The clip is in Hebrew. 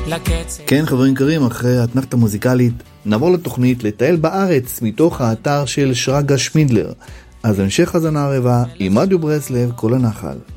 כן חברים יקרים, אחרי התנחת המוזיקלית נעבור לתוכנית לטייל בארץ מתוך האתר של שרגא שמידלר. אז המשך הזנה הרבה עם רדיו ברסלב כל הנחל.